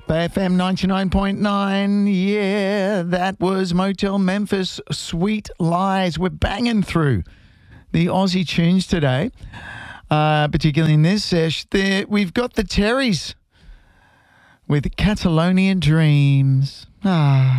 FM 99.9. Yeah, that was Motel Memphis, Sweet Lies. We're banging through the Aussie tunes today, particularly in this sesh. We've got the Terrys with Catalonian Dreams.